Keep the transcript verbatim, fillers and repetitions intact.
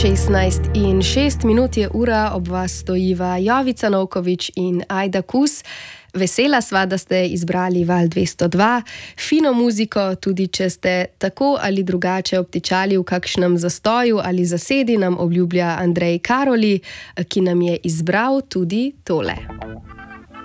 šestnajst in šest minut je ura, ob vas stojiva Jovica Novkovič in Ajda Kus. Vesela sva, da ste izbrali Val dvesto dva, fino muziko, tudi če ste tako ali drugače obtičali v kakšnem zastoju ali zasedi, nam obljublja Andrej Karoli, ki nam je izbral tudi tole.